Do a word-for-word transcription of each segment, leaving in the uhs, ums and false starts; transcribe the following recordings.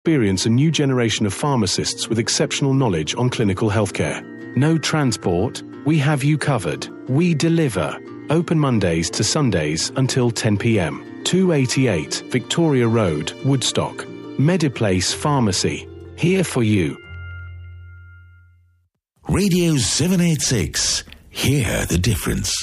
Experience a new generation of pharmacists with exceptional knowledge on clinical healthcare. No transport, we have you covered. We deliver. Open Mondays to Sundays until ten p.m. two eighty-eight Victoria Road, Woodstock. Mediplace Pharmacy. Here for you. Radio seven eighty-six. Hear the difference.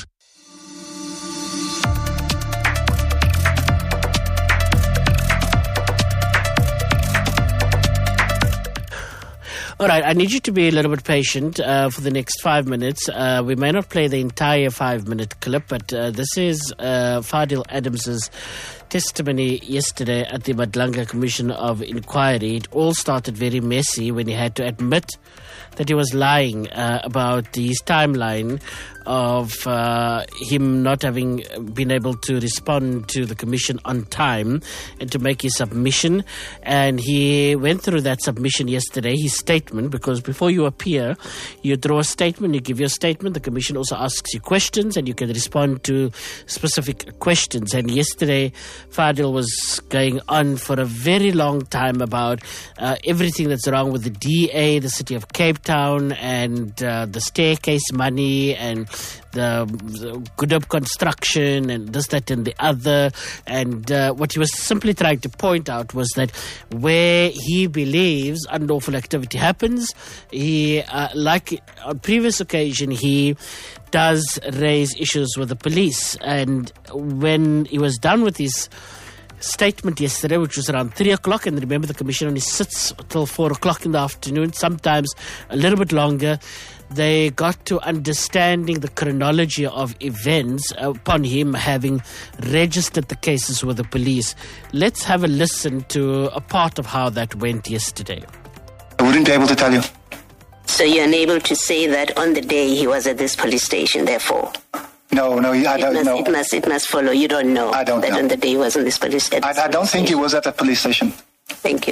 All right, I need you to be a little bit patient uh, for the next five minutes. Uh, we may not play the entire five-minute clip, but uh, this is uh, Fadil Adams's testimony yesterday at the Madlanga Commission of Inquiry. It all started very messy when he had to admit that he was lying uh, about his timeline of uh, him not having been able to respond to the commission on time and to make his submission. And he went through that submission yesterday, his statement, because before you appear, you draw a statement, you give your statement, the commission also asks you questions and you can respond to specific questions. And yesterday, Fadil was going on for a very long time about uh, everything that's wrong with the D A, the City of Cape Town, and uh, the staircase money, and the, the good up construction, and this, that, and the other. And uh, what he was simply trying to point out was that where he believes unlawful activity happens, he, uh, like on previous occasion, he does raise issues with the police. And when he was done with his statement yesterday, which was around three o'clock, and remember the commission only sits till four o'clock in the afternoon, sometimes a little bit longer, they got to understanding the chronology of events upon him having registered the cases with the police. Let's have a listen to a part of how that went yesterday. I wouldn't be able to tell you. So you're unable to say that on the day he was at this police station, therefore? No, no, I it don't must, know. It must, it must follow. You don't know. I don't that know. on the day he was on this police station. I, I don't think he was at the police station. Thank you.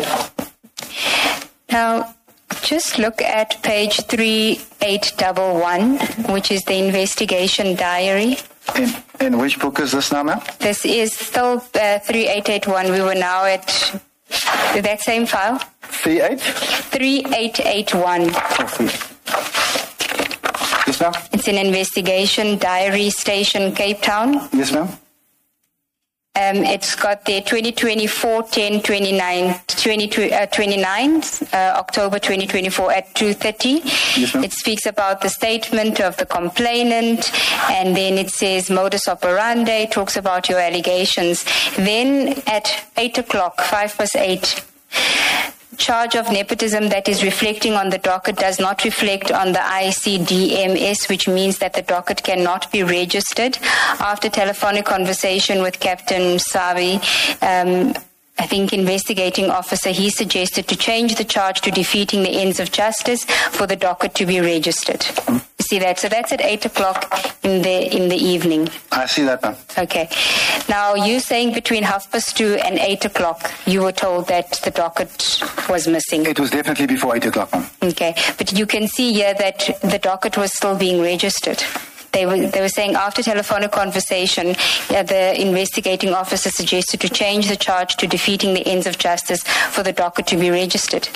Now, just look at page three eight one one, which is the investigation diary. In, in which book is this now, ma'am? This is still uh, three eight eight one. We were now at that same file. three eight? three eight eight one. Oh, three. Yes, ma'am? It's an investigation diary, station Cape Town. Yes, ma'am? Um, it's got the twenty twenty-four ten twenty-nine, twenty, uh, twenty-nine uh, October twenty twenty-four at two thirty. Yes, ma'am. It speaks about the statement of the complainant, and then it says modus operandi, talks about your allegations. Then at eight o'clock, five past eight, charge of nepotism that is reflecting on the docket does not reflect on the I C D M S, which means that the docket cannot be registered. After telephonic conversation with Captain Savi, um, I think investigating officer, he suggested to change the charge to defeating the ends of justice for the docket to be registered. You see that? So that's at eight o'clock in the in the evening. I see that, ma'am. Okay. Now, you saying between half past two and eight o'clock, you were told that the docket was missing. It was definitely before eight o'clock, ma'am. Okay. But you can see here that the docket was still being registered. They were, they were saying after telephonic conversation, uh, the investigating officer suggested to change the charge to defeating the ends of justice for the docket to be registered.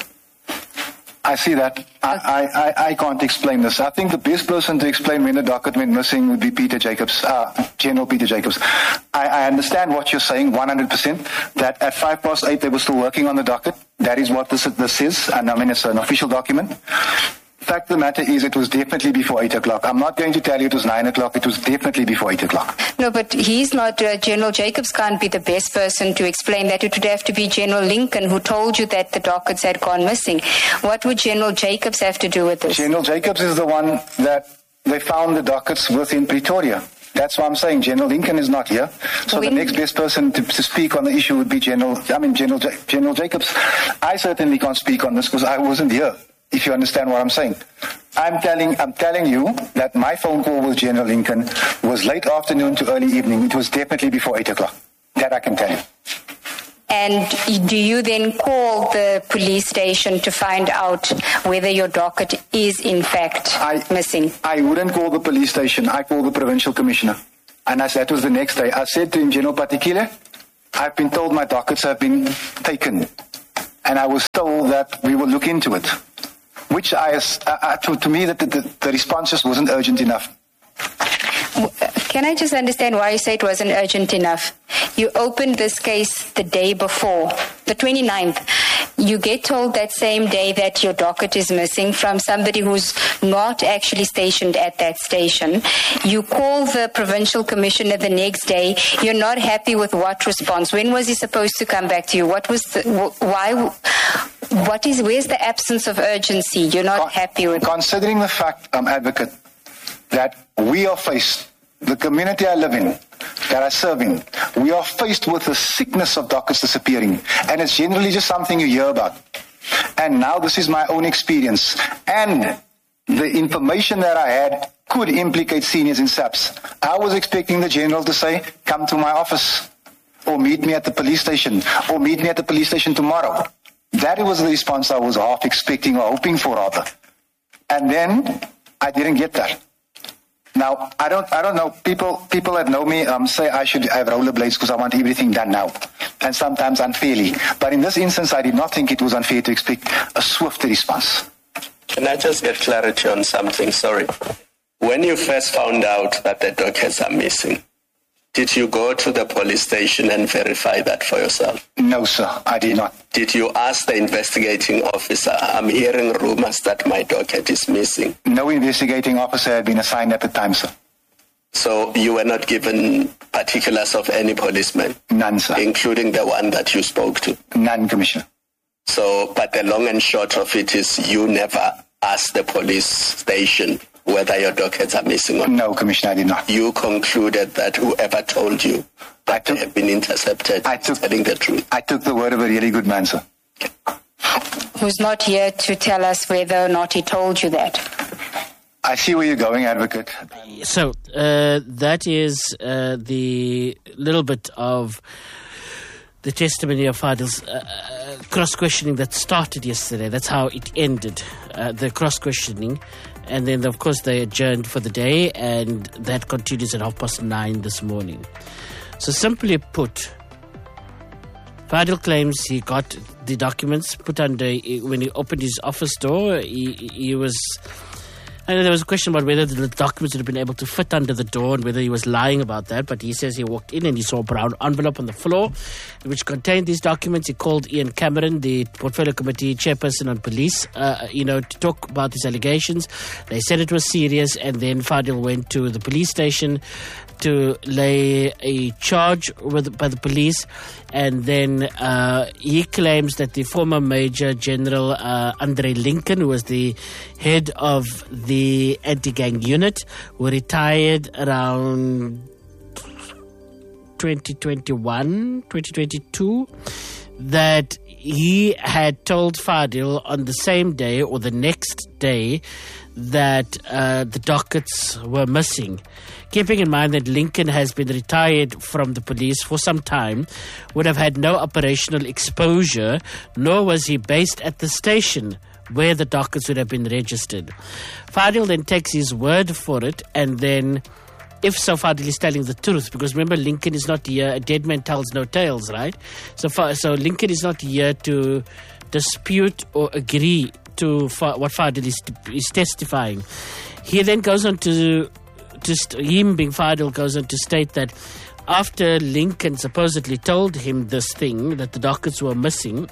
I see that. I, I, I, I can't explain this. I think the best person to explain when the docket went missing would be Peter Jacobs, uh, General Peter Jacobs. I, I understand what you're saying, one hundred percent, that at five past eight they were still working on the docket. That is what this, this is, and I mean it's an official document. Fact of the matter is it was definitely before eight o'clock. I'm not going to tell you it was nine o'clock. It was definitely before eight o'clock. No, but he's not, uh, General Jacobs can't be the best person to explain that. It would have to be General Lincoln who told you that the dockets had gone missing. What would General Jacobs have to do with this? General Jacobs is the one that they found the dockets within Pretoria. That's why I'm saying General Lincoln is not here. So when the next best person to, to speak on the issue would be General, I mean General, General Jacobs. I certainly can't speak on this because I wasn't here. If you understand what I'm saying. I'm telling I'm telling you that my phone call with General Lincoln was late afternoon to early evening. It was definitely before eight o'clock. That I can tell you. And do you then call the police station to find out whether your docket is in fact I, missing? I wouldn't call the police station. I called the provincial commissioner. And as that was the next day, I said to him, General Patikile, I've been told my dockets have been taken. and I was told that we will look into it. Which I, uh, to, to me, that the, the, the response just wasn't urgent enough. Can I just understand why you say it wasn't urgent enough? You opened this case the day before, the twenty-ninth. You get told that same day that your docket is missing from somebody who's not actually stationed at that station. You call the provincial commissioner the next day. You're not happy with what response? When was he supposed to come back to you? What was the, why, what is, where's the absence of urgency? You're not Con- happy with? Considering the fact, um, Advocate, that we are faced, the community I live in, that I serve in, we are faced with the sickness of dockets disappearing. And it's generally just something you hear about. And now this is my own experience. And the information that I had could implicate seniors in SAPS. I was expecting the general to say, come to my office, or meet me at the police station, or meet me at the police station tomorrow. That was the response I was half expecting or hoping for, rather. And then I didn't get that. Now, I don't I don't know, people people that know me um, say I should have rollerblades because I want everything done now, and sometimes unfairly. But in this instance, I did not think it was unfair to expect a swift response. Can I just get clarity on something? Sorry. When you first found out that the dockets are missing, did you go to the police station and verify that for yourself? No, sir, I did not. Did you ask the investigating officer, I'm hearing rumors that my docket is missing? No investigating officer had been assigned at the time, sir. So you were not given particulars of any policeman? None, sir. Including the one that you spoke to? None, Commissioner. So, but the long and short of it is you never asked the police station whether your dockets are missing or not? No, Commissioner, I did not. You concluded that whoever told you that they have been intercepted I took, telling the truth? I took the word of a really good man, sir. Who's not here to tell us whether or not he told you that? I see where you're going, Advocate. So, uh, that is uh, the little bit of the testimony of Fadil's uh, cross-questioning that started yesterday. That's how it ended, uh, the cross-questioning. And then, of course, they adjourned for the day, and that continues at half past nine this morning. So simply put, Fadil claims he got the documents put under, when he opened his office door, he, he was... I know there was a question about whether the documents would have been able to fit under the door and whether he was lying about that, but he says he walked in and he saw a brown envelope on the floor which contained these documents. He called Ian Cameron, the Portfolio Committee chairperson on police, uh, you know, to talk about these allegations. They said it was serious, and then Fadil went to the police station to lay a charge with, by the police, and then uh, he claims that the former Major General uh, Andre Lincoln, who was the head of the anti-gang unit, who retired around twenty twenty-one, twenty twenty-two, that he had told Fadil on the same day or the next day that uh, the dockets were missing. Keeping in mind that Lincoln has been retired from the police for some time, would have had no operational exposure, nor was he based at the station where the dockets would have been registered. Fadil then takes his word for it, and then, if so, Fadil is telling the truth, because remember, Lincoln is not here, a dead man tells no tales, right? So, so Lincoln is not here to dispute or agree to what Fadil is, is testifying. He then goes on to... Just him being Fadil goes on to state that after Lincoln supposedly told him this thing, that the dockets were missing,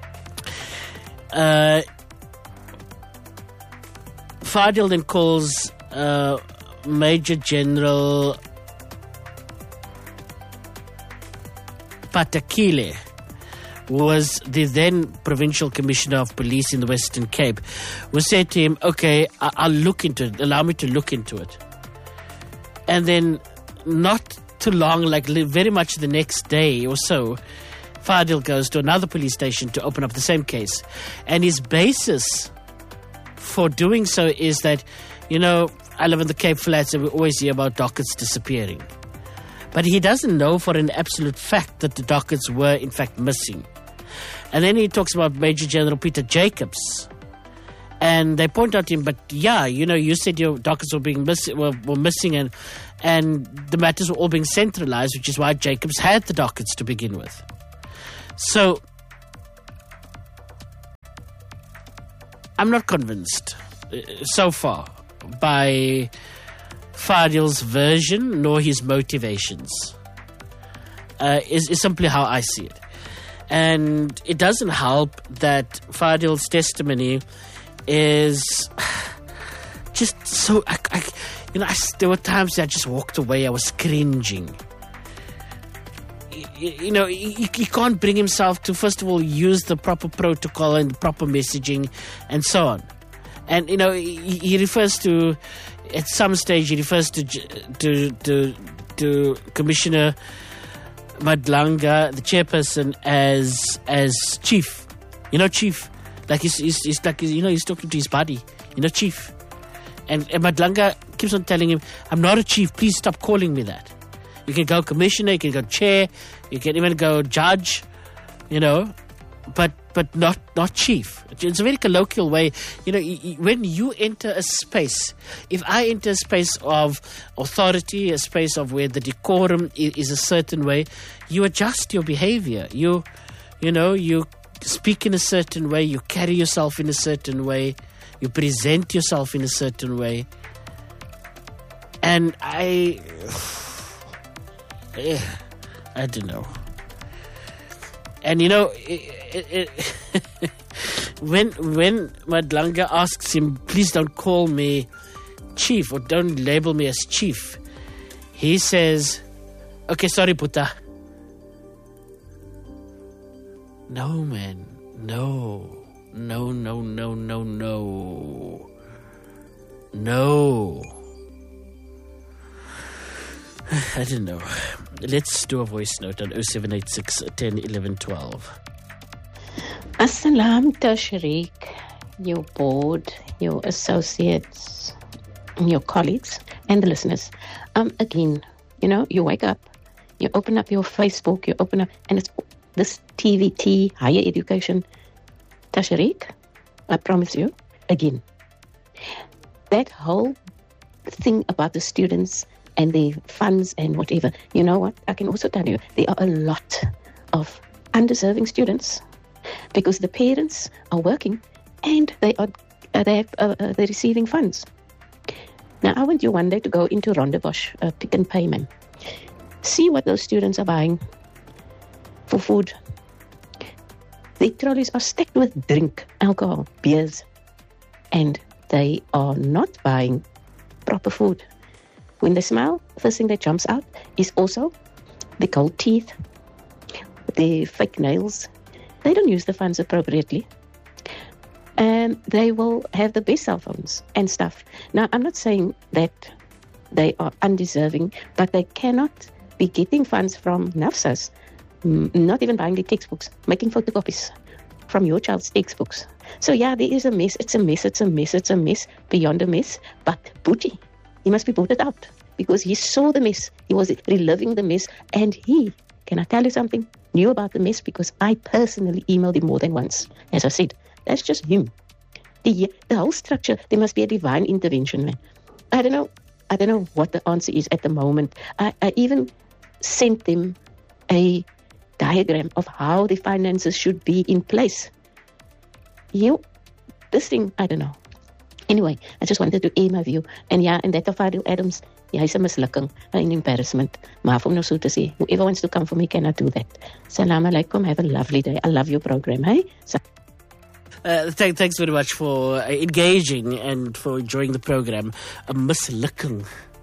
uh, Fadil then calls uh, Major General Patakile, who was the then Provincial Commissioner of Police in the Western Cape, who said to him, okay, I- I'll look into it, allow me to look into it. And then, not too long, like very much the next day or so, Fadil goes to another police station to open up the same case. And his basis for doing so is that, you know, I live in the Cape Flats and we always hear about dockets disappearing. But he doesn't know for an absolute fact that the dockets were in fact missing. And then he talks about Major General Peter Jacobs. And they point out to him, but yeah, you know, you said your dockets were being miss- were, were missing, and and the matters were all being centralized, which is why Jacobs had the dockets to begin with. So I'm not convinced uh, so far by Fadil's version nor his motivations. Uh, is, is simply how I see it. And it doesn't help that Fadil's testimony is just so... I, I, you know, I, there were times that I just walked away. I was cringing. You, you know, he, he can't bring himself to, first of all, use the proper protocol and proper messaging and so on. And, you know, he, he refers to... At some stage, he refers to to to, to Commissioner Madlanga, the chairperson, as as chief. You know, chief. Like he's, he's, he's like you know he's talking to his buddy. You know, chief. And, and Madlanga keeps on telling him, "I'm not a chief. Please stop calling me that. You can go commissioner. You can go chair. You can even go judge. You know, but but not not chief." It's a very colloquial way. You know, when you enter a space, if I enter a space of authority, a space of where the decorum is a certain way, you adjust your behavior. You, you know, you speak in a certain way. You carry yourself in a certain way. You present yourself in a certain way. And I, I don't know. And you know, it, it, it, when when Madlanga asks him, "Please don't call me chief or don't label me as chief," he says, "Okay, sorry, Puta." No, man, no, no, no, no, no, no, no. I don't know. Let's do a voice note on oh seven eight six, ten, eleven, twelve. Assalam Tashriq, your board, your associates, your colleagues, and the listeners. Um, again, you know, you wake up, you open up your Facebook, you open up, and it's this T V T, higher education. Tashriq, I promise you, again, that whole thing about the students and the funds and whatever, you know what, I can also tell you, there are a lot of undeserving students because the parents are working and they are uh, they have, uh, uh, they're receiving funds. Now, I want you one day to go into Rondebosch, uh, Pick and Pay, man. See what those students are buying for food. The trolleys are stacked with drink, alcohol, beers, and they are not buying proper food. When they smile, the first thing that jumps out is also the gold teeth, the fake nails. They don't use the funds appropriately. And they will have the best cell phones and stuff. Now, I'm not saying that they are undeserving, but they cannot be getting funds from NAFSAs, not even buying the textbooks, making photocopies from your child's textbooks. So, yeah, there is a mess. It's a mess. It's a mess. It's a mess beyond a mess. But Boetie, he must be booted out because he saw the mess. He was reliving the mess. And he, can I tell you something, knew about the mess because I personally emailed him more than once. As I said, that's just him. The, the whole structure, there must be a divine intervention, man. I don't know. I don't know what the answer is at the moment. I, I even sent them a diagram of how the finances should be in place. You, this thing, I don't know. Anyway, I just wanted to air my view. And yeah, and that of Fadil Adams, yeah, he's a mislukking, an embarrassment. Maar om nou so te sê, whoever wants to come for me cannot do that. Salam alaikum, have a lovely day. I love your program, hey? So- Uh, th- thanks very much for uh, engaging and for enjoying the program. A mislukking.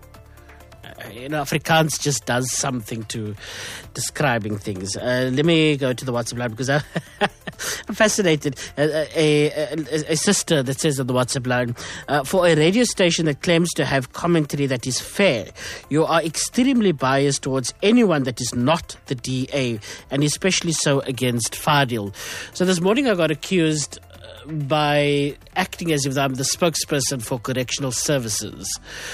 Uh, you know, Afrikaans just does something to describing things. Uh, let me go to the WhatsApp line because I, I'm fascinated. Uh, a, a, a sister that says on the WhatsApp line, uh, for a radio station that claims to have commentary that is fair, you are extremely biased towards anyone that is not the D A, and especially so against Fadil. So this morning I got accused by acting as if I'm the spokesperson for correctional services.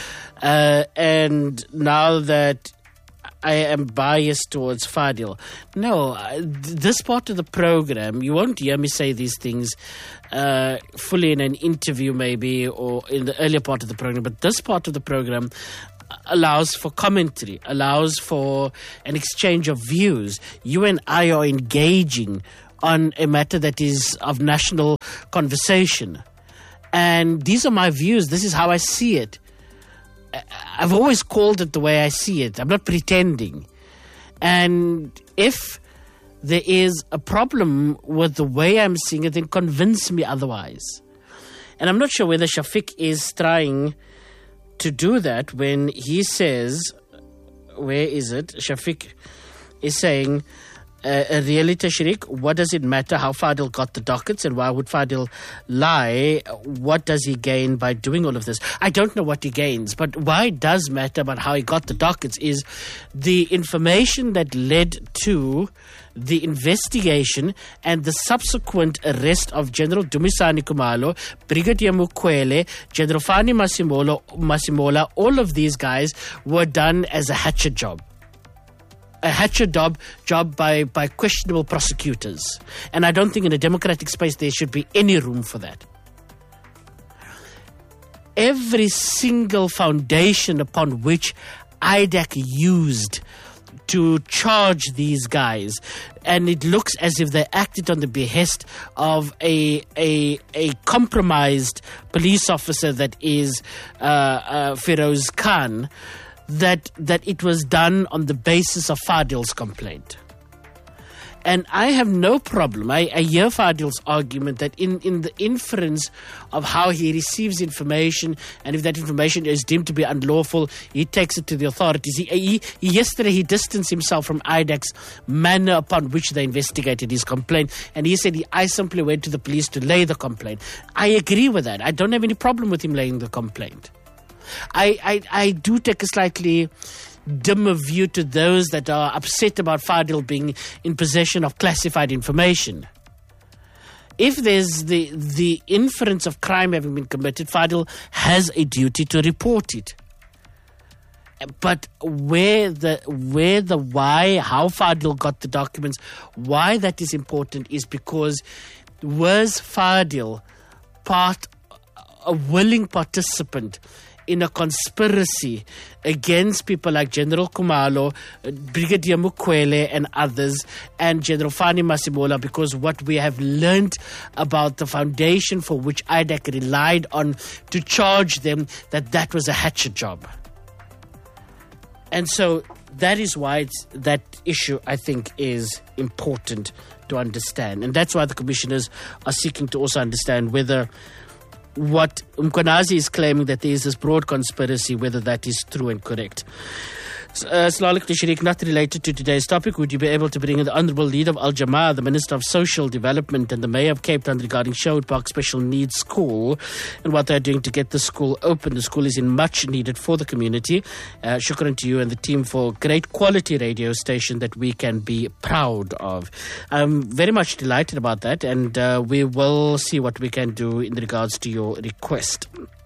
Uh, and now that I am biased towards Fadil. No, this part of the program, you won't hear me say these things uh, fully in an interview maybe or in the earlier part of the program, but this part of the program allows for commentary, allows for an exchange of views. You and I are engaging on a matter that is of national conversation. And these are my views. This is how I see it. I've always called it the way I see it. I'm not pretending. And if there is a problem with the way I'm seeing it, then convince me otherwise. And I'm not sure whether Shafiq is trying to do that when he says, where is it? Shafiq is saying, uh, really, Tashriq, what does it matter how Fadil got the dockets and why would Fadil lie? What does he gain by doing all of this? I don't know what he gains, but why it does matter about how he got the dockets is the information that led to the investigation and the subsequent arrest of General Dumisani Khumalo, Brigadier Mukwele, General Fani Masimolo, Masimola. All of these guys were done as a hatchet job. A hatchet job, job by, by questionable prosecutors. And I don't think in a democratic space there should be any room for that. Every single foundation upon which I D A C used to charge these guys, and it looks as if they acted on the behest of a a, a compromised police officer that is uh, uh, Feroz Khan, that that it was done on the basis of Fadil's complaint. And I have no problem. I, I hear Fadil's argument that in, in the inference of how he receives information, and if that information is deemed to be unlawful, he takes it to the authorities. He, he, yesterday he distanced himself from I D A C's manner upon which they investigated his complaint, and he said, he, I simply went to the police to lay the complaint. I agree with that. I don't have any problem with him laying the complaint. I, I, I do take a slightly dimmer view to those that are upset about Fadil being in possession of classified information. If there's the the inference of crime having been committed, Fadil has a duty to report it. But where the where the why, how Fadil got the documents, why that is important is because was Fadil part, a willing participant in a conspiracy against people like General Khumalo, Brigadier Mukwele and others, and General Fani Masimola, because what we have learned about the foundation for which I D A C relied on to charge them, that that was a hatchet job. And so that is why it's, that issue, I think, is important to understand. And that's why the commissioners are seeking to also understand whether what Mkonazi is claiming, that there is this broad conspiracy, whether that is true and correct. Uh, Slalik Tashriq, not related to today's topic, would you be able to bring in the Honourable Leader of Al Jamaa, the Minister of Social Development and the Mayor of Cape Town regarding Sherwood Park Special Needs School and what they're doing to get the school open? The school is in much needed for the community. Uh, shukran to you and the team for great quality radio station that we can be proud of. I'm very much delighted about that, and uh, we will see what we can do in regards to your request.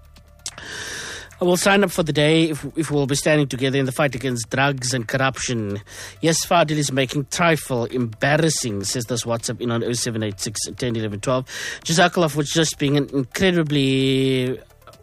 I will sign up for the day if, if we'll be standing together in the fight against drugs and corruption. Yes, Fadil is making trifle embarrassing, says this WhatsApp in on oh seven eight six, ten eleven twelve. Jazakallah for just being an incredibly...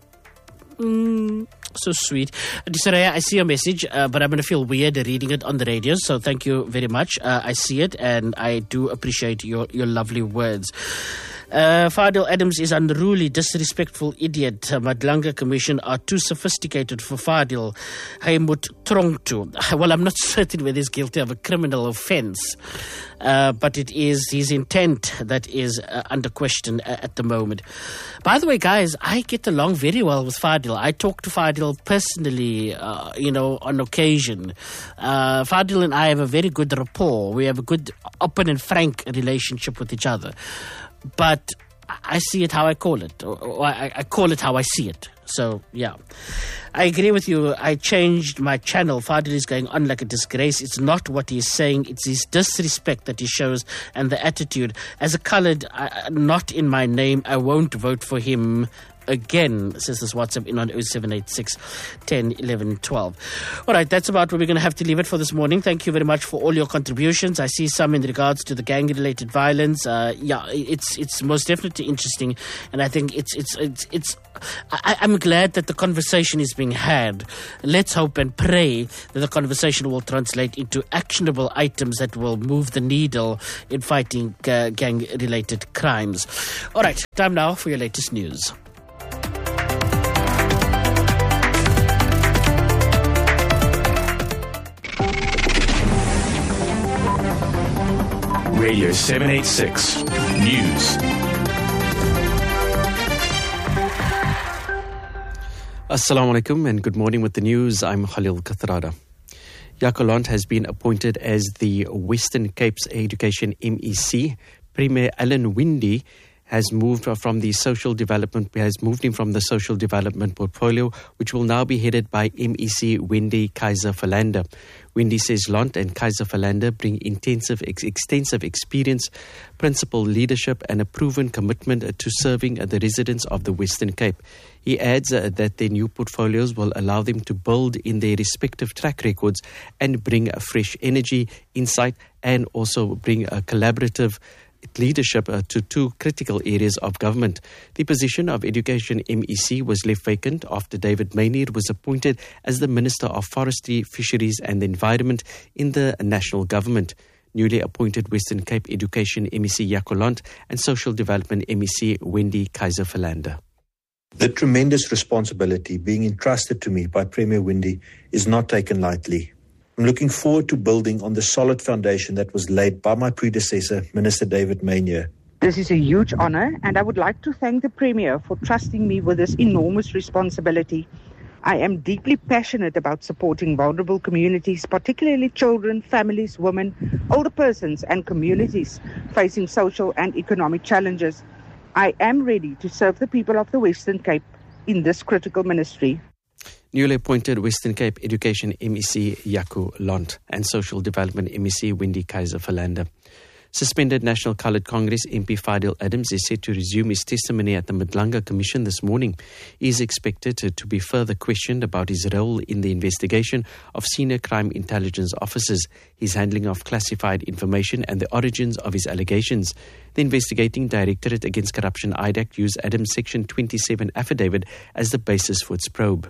Mm, so sweet. Disaraya, I see your message, uh, but I'm going to feel weird reading it on the radio, so thank you very much. Uh, I see it, and I do appreciate your, your lovely words. Uh, Fadil Adams is unruly, disrespectful idiot. Uh, Madlanga Commission are too sophisticated for Fadil. Haimut Trongtu. Well, I'm not certain whether he's guilty of a criminal offence, uh, but it is his intent that is uh, under question uh, at the moment. By the way, guys, I get along very well with Fadil. I talk to Fadil personally, uh, you know, on occasion. Uh, Fadil and I have a very good rapport. We have a good, open and frank relationship with each other. But I see it how I call it. Or I, I call it how I see it. So, yeah. I agree with you. I changed my channel. Fadil is going on like a disgrace. It's not what he's saying. It's his disrespect that he shows and the attitude. As a coloured, uh, not in my name, I won't vote for him again, says this WhatsApp in on oh seven eight six, ten eleven twelve. All right, that's about where we're going to have to leave it for this morning. Thank you very much for all your contributions. I see some in regards to the gang-related violence. Uh, yeah, it's it's most definitely interesting, and I think it's it's it's it's. I, I'm glad that the conversation is being had. Let's hope and pray that the conversation will translate into actionable items that will move the needle in fighting uh, gang-related crimes. All right, time now for your latest news. Radio seven eighty-six News. Assalamu alaikum and good morning with the news. I'm Khalil Kathrada. Jaco Lont has been appointed as the Western Cape's Education M E C. Premier Alan Winde has moved from the social development has moved him from the social development portfolio, which will now be headed by M E C Wendy Kaiser Philander. Winde says Lont and Kaiser Philander bring intensive, ex- extensive experience, principled leadership, and a proven commitment to serving the residents of the Western Cape. He adds uh, that their new portfolios will allow them to build in their respective track records and bring a fresh energy, insight, and also bring a collaborative leadership uh, to two critical areas of government. The position of Education M E C was left vacant after David Maynard was appointed as the Minister of Forestry, Fisheries and the Environment in the national government. Newly appointed Western Cape Education M E C Jaco Lont and Social Development M E C Wendy Kaiser Philander. The tremendous responsibility being entrusted to me by Premier Winde is not taken lightly. I'm looking forward to building on the solid foundation that was laid by my predecessor, Minister David Maynard. This is a huge honor, and I would like to thank the Premier for trusting me with this enormous responsibility. I am deeply passionate about supporting vulnerable communities, particularly children, families, women, older persons, and communities facing social and economic challenges. I am ready to serve the people of the Western Cape in this critical ministry. Newly appointed Western Cape Education M E C Jaco Lont and Social Development M E C Wendy Kaiser Philander. Suspended National Coloured Congress M P Fadil Adams is set to resume his testimony at the Madlanga Commission this morning. He is expected to, to be further questioned about his role in the investigation of senior crime intelligence officers, his handling of classified information and the origins of his allegations. The Investigating Directorate Against Corruption I D A C used Adams' Section twenty-seven affidavit as the basis for its probe.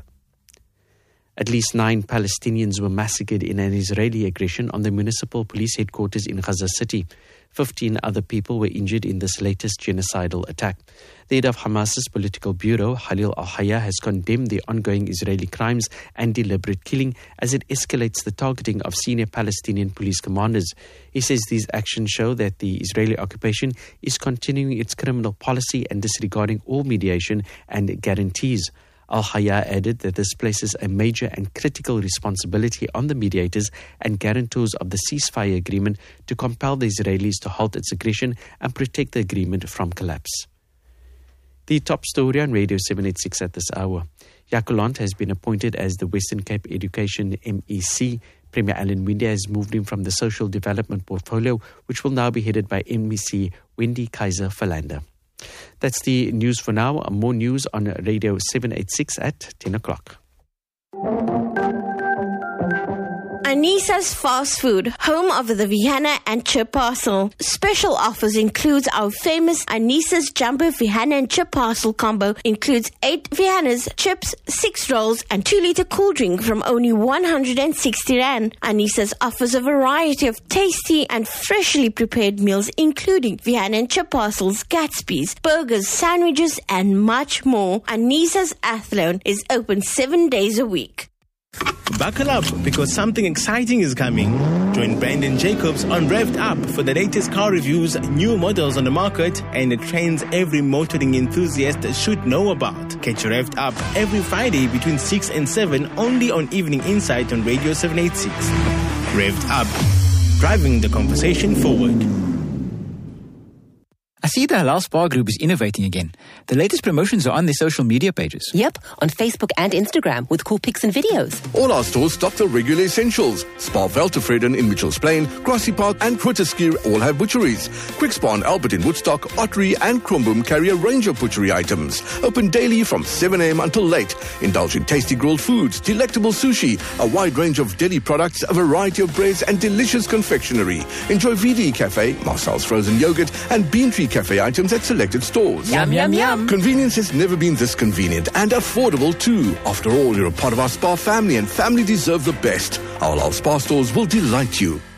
At least nine Palestinians were massacred in an Israeli aggression on the municipal police headquarters in Gaza City. Fifteen other people were injured in this latest genocidal attack. The head of Hamas's political bureau, Khalil al-Hayya, has condemned the ongoing Israeli crimes and deliberate killing as it escalates the targeting of senior Palestinian police commanders. He says these actions show that the Israeli occupation is continuing its criminal policy and disregarding all mediation and guarantees. Al-Hayya added that this places a major and critical responsibility on the mediators and guarantors of the ceasefire agreement to compel the Israelis to halt its aggression and protect the agreement from collapse. The top story on Radio seven eighty-six at this hour. Jaco Lont has been appointed as the Western Cape Education M E C. Premier Alan Winde has moved him from the social development portfolio, which will now be headed by M E C Wendy Kaiser Philander. That's the news for now. More news on Radio seven eighty-six at ten o'clock. Anissa's Fast Food, home of the Vihana and Chip Parcel. Special offers includes our famous Anissa's Jumbo Vihana and Chip Parcel combo. Includes eight Vihanas, chips, six rolls, and two litre cool drink from only one hundred sixty rand. Anissa's offers a variety of tasty and freshly prepared meals, including Vihana and Chip Parcels, Gatsby's, burgers, sandwiches, and much more. Anissa's Athlone is open seven days a week. Buckle up, because something exciting is coming. Join Brandon Jacobs on Revved Up for the latest car reviews, new models on the market, and the trends every motoring enthusiast should know about. Catch Revved Up every Friday between six and seven, only on Evening Insight on Radio seven eighty-six. Revved Up, driving the conversation forward. I see the Halal Spa Group is innovating again. The latest promotions are on their social media pages. Yep, on Facebook and Instagram with cool pics and videos. All our stores stock the regular essentials. Spa Veltevreden in Mitchells Plain, Grassy Park and Quitterskier all have butcheries. Quick Spa and Albert in Woodstock, Ottery and Kromboom carry a range of butchery items. Open daily from seven a.m. until late. Indulge in tasty grilled foods, delectable sushi, a wide range of deli products, a variety of breads and delicious confectionery. Enjoy V D Cafe, Marcel's frozen yogurt and Bean Tree Cafe items at selected stores. Yum, yum, yum. Convenience has never been this convenient and affordable too. After all, you're a part of our Spa family and family deserve the best. Our Halal Spa stores will delight you.